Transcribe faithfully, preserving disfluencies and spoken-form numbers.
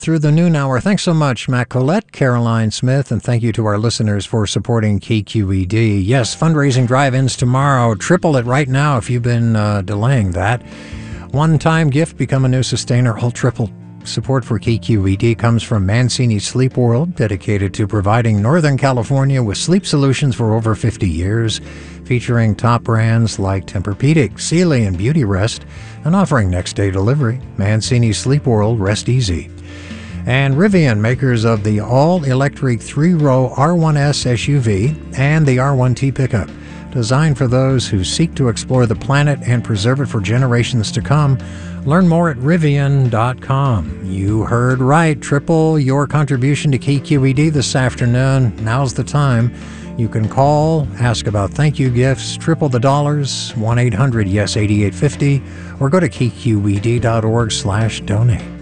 through the noon hour. Thanks so much, Matt Collette, Caroline Smith, and thank you to our listeners for supporting K Q E D. Yes, fundraising drive-ins tomorrow. Triple it right now if you've been uh, delaying that. One-time gift, become a new sustainer. Whole triple support for K Q E D comes from Mancini Sleep World, dedicated to providing Northern California with sleep solutions for over fifty years, featuring top brands like Tempur-Pedic, Sealy, and Beauty Rest, and offering next-day delivery. Mancini Sleep World, rest easy. And Rivian, makers of the all-electric three-row R one S S U V and the R one T pickup, designed for those who seek to explore the planet and preserve it for generations to come. Learn more at Rivian dot com. You heard right. Triple your contribution to K Q E D this afternoon. Now's the time. You can call, ask about thank you gifts, triple the dollars, one eight hundred yes eighty-eight fifty, or go to K Q E D dot org slash donate.